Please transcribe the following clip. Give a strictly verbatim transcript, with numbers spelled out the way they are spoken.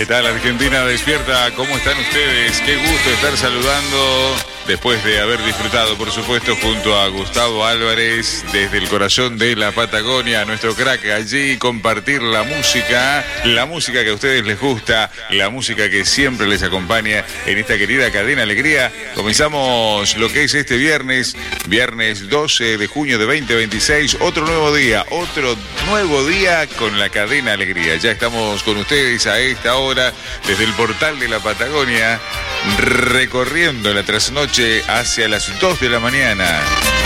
¿Qué tal, Argentina Despierta? ¿Cómo están ustedes? Qué gusto estar saludando después de haber disfrutado, por supuesto, junto a Gustavo Álvarez desde el corazón de la Patagonia, nuestro crack allí, compartir la música, la música que a ustedes les gusta, la música que siempre les acompaña en esta querida Cadena Alegría. Comenzamos lo que es este viernes, viernes doce de junio de veinte veintiséis, otro nuevo día, otro nuevo día con la Cadena Alegría. Ya estamos con ustedes a esta hora desde el portal de la Patagonia, recorriendo la trasnoche hacia las dos de la mañana.